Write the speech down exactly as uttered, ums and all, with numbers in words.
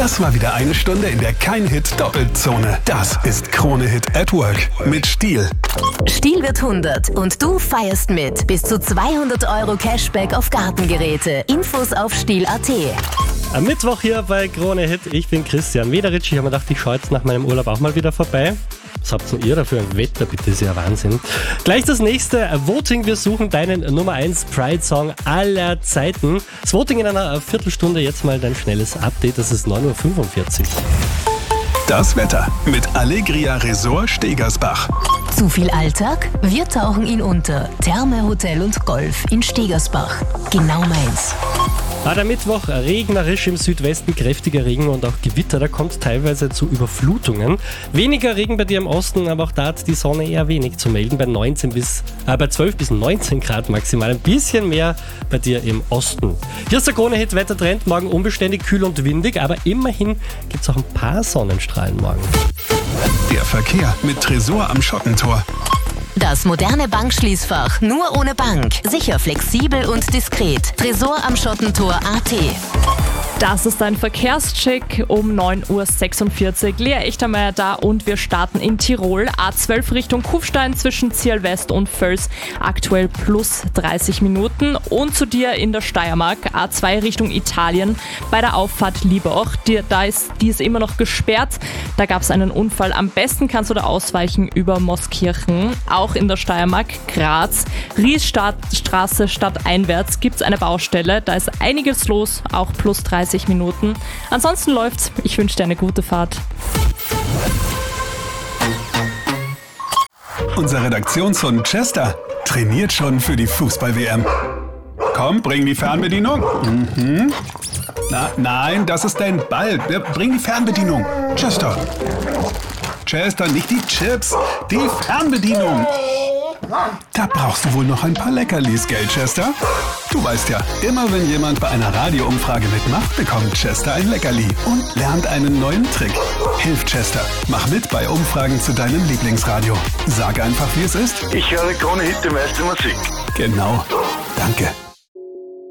Das war wieder eine Stunde, in der kein Hit doppelt Zone. Das ist Krone Hit at Work mit Stiel. Stiel wird hundert und du feierst mit. Bis zu zweihundert Euro Cashback auf Gartengeräte. Infos auf stiel punkt at. Am Mittwoch hier bei Krone Hit. Ich bin Christian Mederitsch. Ich habe mir gedacht, ich schaue jetzt nach meinem Urlaub auch mal wieder vorbei. Was habt denn ihr da für ein Wetter? Bitte, ist ja Wahnsinn. Gleich das nächste Voting. Wir suchen deinen Nummer eins Pride-Song aller Zeiten. Das Voting in einer Viertelstunde. Jetzt mal dein schnelles Update. Das ist neun Uhr fünfundvierzig. Das Wetter mit Allegria Resort Stegersbach. Zu viel Alltag? Wir tauchen ihn unter. Therme, Hotel und Golf in Stegersbach. Genau meins. Ah, der Mittwoch regnerisch, im Südwesten kräftiger Regen und auch Gewitter. Da kommt teilweise zu Überflutungen. Weniger Regen bei dir im Osten, aber auch da hat die Sonne eher wenig zu melden. Bei, neunzehn bis, äh, bei zwölf bis neunzehn Grad maximal. Ein bisschen mehr bei dir im Osten. Hier ist der Krone-Hit Wettertrend. Morgen unbeständig, kühl und windig, aber immerhin gibt es auch ein paar Sonnenstrahlen morgen. Der Verkehr mit Tresor am Schottentor. Das moderne Bankschließfach nur ohne Bank. Sicher, flexibel und diskret. Tresor am Schottentor punkt at. Das ist ein Verkehrscheck um neun Uhr sechsundvierzig. Lea Echtermeier da und wir starten in Tirol. A zwölf Richtung Kufstein zwischen Zierl West und Völs. Aktuell plus dreißig Minuten. Und zu dir in der Steiermark. A zwei Richtung Italien bei der Auffahrt Liebach. Die, da ist, die ist immer noch gesperrt. Da gab es einen Unfall. Am besten kannst du da ausweichen über Moskirchen. Auch in der Steiermark Graz. Riesstraße stadteinwärts gibt es eine Baustelle. Da ist einiges los. Auch plus dreißig Minuten. Ansonsten läuft's. Ich wünsche dir eine gute Fahrt. Unser Redaktionshund Chester trainiert schon für die Fußball-W M. Komm, bring die Fernbedienung. Mhm. Na, nein, das ist dein Ball. Bring die Fernbedienung. Chester. Chester, nicht die Chips, die Fernbedienung. Da brauchst du wohl noch ein paar Leckerlis, gell, Chester? Du weißt ja, immer wenn jemand bei einer Radioumfrage mitmacht, bekommt Chester ein Leckerli und lernt einen neuen Trick. Hilf Chester, mach mit bei Umfragen zu deinem Lieblingsradio. Sag einfach, wie es ist. Ich höre Krone Hit, die meiste Musik. Genau. Danke.